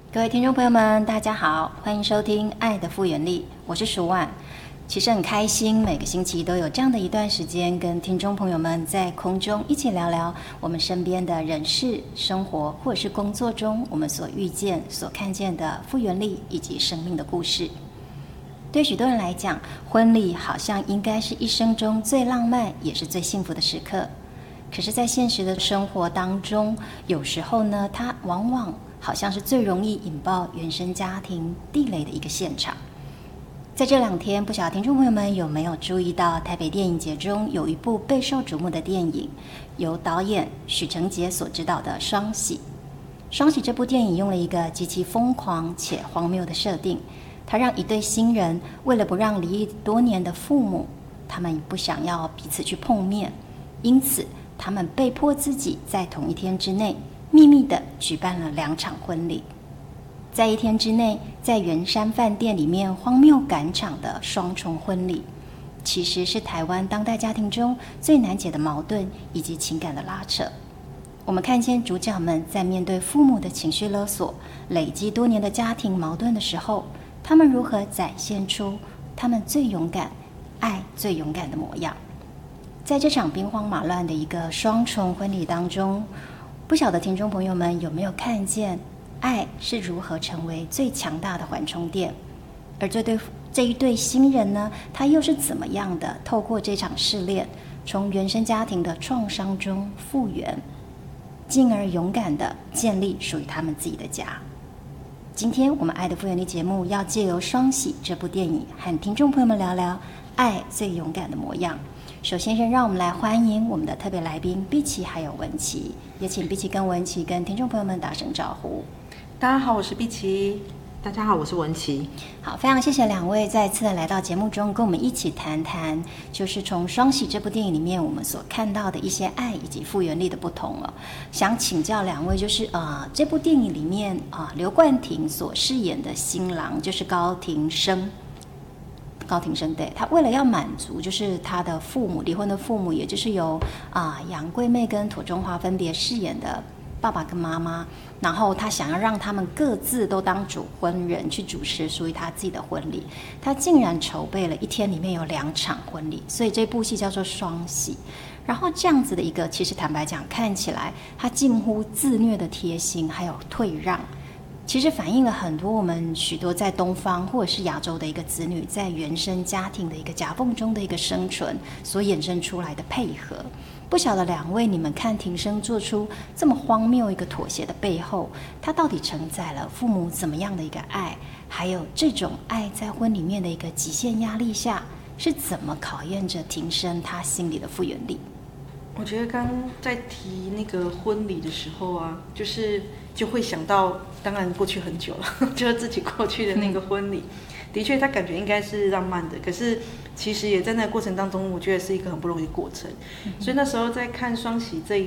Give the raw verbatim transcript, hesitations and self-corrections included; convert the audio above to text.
各位听众朋友们，大家好，欢迎收听《爱的复原力》，我是舒婉。其实很开心，每个星期都有这样的一段时间，跟听众朋友们在空中一起聊聊我们身边的人事、生活，或者是工作中我们所遇见、所看见的复原力以及生命的故事。对许多人来讲，婚礼好像应该是一生中最浪漫也是最幸福的时刻。可是在现实的生活当中，有时候呢，它往往好像是最容易引爆原生家庭地雷的一个现场。在这两天，不晓得听众朋友们有没有注意到，台北电影节中有一部备受瞩目的电影，由导演许承杰所执导的《双喜》。《双喜》这部电影用了一个极其疯狂且荒谬的设定，它让一对新人为了不让离异多年的父母，他们不想要彼此去碰面，因此他们被迫自己在同一天之内秘密地举办了两场婚礼。在一天之内，在圆山饭店里面荒谬赶场的双重婚礼，其实是台湾当代家庭中最难解的矛盾以及情感的拉扯。我们看见主角们在面对父母的情绪勒索、累积多年的家庭矛盾的时候，他们如何展现出他们最勇敢、爱最勇敢的模样。在这场兵荒马乱的一个双重婚礼当中，不晓得听众朋友们有没有看见爱是如何成为最强大的缓冲垫，而这对这一对新人呢，他又是怎么样的透过这场试炼，从原生家庭的创伤中复原，进而勇敢的建立属于他们自己的家。今天我们爱的复原力节目要借由《双喜》这部电影和听众朋友们聊聊爱最勇敢的模样。首先先让我们来欢迎我们的特别来宾碧琪还有文琪，也请碧琪跟文琪跟听众朋友们打声招呼。 大家好，我是碧琪。大家好，我是文琪。 好，非常谢谢两位再次的来到节目中，跟我们一起谈谈，就是从《双喜》这部电影里面我们所看到的一些爱以及复原力的不同了。想请教两位，就是呃，这部电影里面啊、呃，刘冠廷所饰演的新郎就是高庭生。高庭生对他为了要满足，就是他的父母离婚的父母，也就是由啊、呃、杨贵妹跟妥中华分别饰演的爸爸跟妈妈，然后他想要让他们各自都当主婚人去主持属于他自己的婚礼，他竟然筹备了一天里面有两场婚礼，所以这部戏叫做双喜。然后这样子的一个，其实坦白讲，看起来他近乎自虐的贴心还有退让，其实反映了很多我们许多在东方或者是亚洲的一个子女在原生家庭的一个夹缝中的一个生存所衍生出来的配合。不晓得两位，你们看庭生做出这么荒谬一个妥协的背后，他到底承载了父母怎么样的一个爱，还有这种爱在婚里面的一个极限压力下是怎么考验着庭生他心里的复原力。 我觉得刚在提那个婚礼的时候啊，就是就会想到，当然过去很久了，就是自己过去的那个婚礼，的确他感觉应该是浪漫的，可是其实也在那个过程当中，我觉得是一个很不容易的过程。所以那时候在看《双喜》这一